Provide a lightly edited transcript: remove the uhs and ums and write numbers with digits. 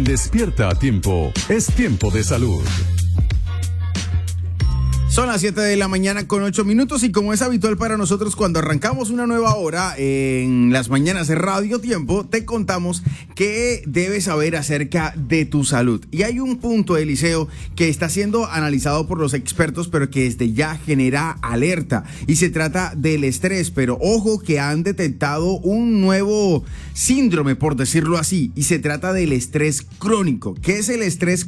Despierta a tiempo. Es tiempo de salud. Son las 7 de la mañana con 8 minutos y como es habitual para nosotros cuando arrancamos una nueva hora en las mañanas de Radio Tiempo, te contamos qué debes saber acerca de tu salud. Y hay un punto, Eliseo, que está siendo analizado por los expertos, pero que desde ya genera alerta. Y se trata del estrés, pero ojo que han detectado un nuevo síndrome, por decirlo así, y se trata del estrés crónico. ¿Qué es el estrés